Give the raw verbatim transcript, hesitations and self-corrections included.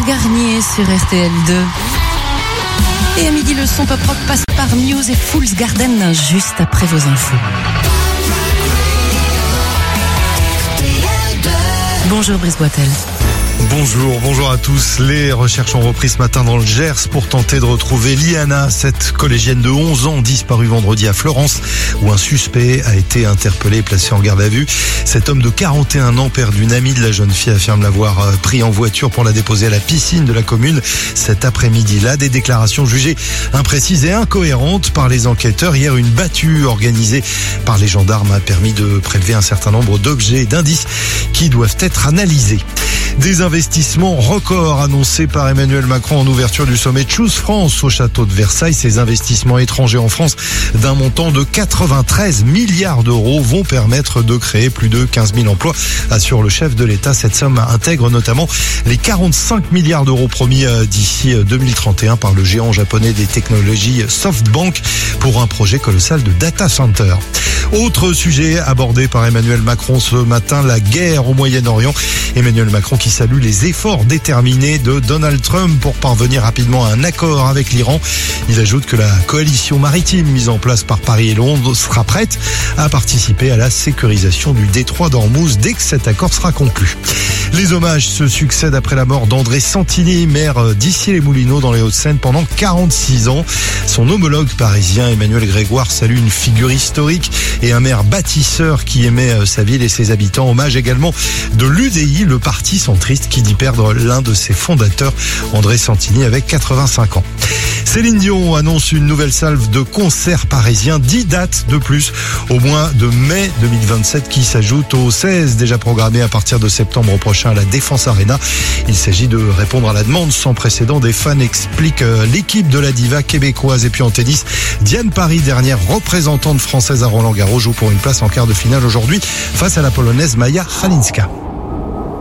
Garnier sur R T L deux. Et à midi, le son pop rock passe par Muse et Fool's Garden, juste après vos infos. Bonjour Brice Boitel. Bonjour, bonjour à tous. Les recherches ont repris ce matin dans le Gers pour tenter de retrouver Liana, cette collégienne de onze ans disparue vendredi à Florence, où un suspect a été interpellé et placé en garde à vue. Cet homme de quarante et un ans, père d'une amie de la jeune fille, affirme l'avoir pris en voiture pour la déposer à la piscine de la commune cet après-midi-là. Des déclarations jugées imprécises et incohérentes par les enquêteurs. Hier, une battue organisée par les gendarmes a permis de prélever un certain nombre d'objets et d'indices qui doivent être analysés. Des investissements records annoncés par Emmanuel Macron en ouverture du sommet Choose France au château de Versailles. Ces investissements étrangers en France d'un montant de quatre-vingt-treize milliards d'euros vont permettre de créer plus de quinze mille emplois, assure le chef de l'État. Cette somme intègre notamment les quarante-cinq milliards d'euros promis d'ici deux mille trente et un par le géant japonais des technologies SoftBank pour un projet colossal de data center. Autre sujet abordé par Emmanuel Macron ce matin, la guerre au Moyen-Orient. Emmanuel Macron qui salue les efforts déterminés de Donald Trump pour parvenir rapidement à un accord avec l'Iran. Il ajoute que la coalition maritime mise en place par Paris et Londres sera prête à participer à la sécurisation du détroit d'Ormuz dès que cet accord sera conclu. Les hommages se succèdent après la mort d'André Santini, maire d'Issy-les-Moulineaux dans les Hauts-de-Seine pendant quarante-six ans. Son homologue parisien Emmanuel Grégoire salue une figure historique et un maire bâtisseur qui aimait sa ville et ses habitants. Hommage également de l'U D I, le parti centriste qui dit perdre l'un de ses fondateurs, André Santini, avec quatre-vingt-cinq ans. Céline Dion annonce une nouvelle salve de concerts parisiens, dix dates de plus au mois de mai deux mille vingt-sept qui s'ajoutent aux seize déjà programmées à partir de septembre prochain à la Défense Arena. Il s'agit de répondre à la demande sans précédent des fans, explique l'équipe de la diva québécoise. Et puis en tennis, Diane Paris, dernière représentante française à Roland-Garros, joue pour une place en quart de finale aujourd'hui face à la Polonaise Maja Halinska.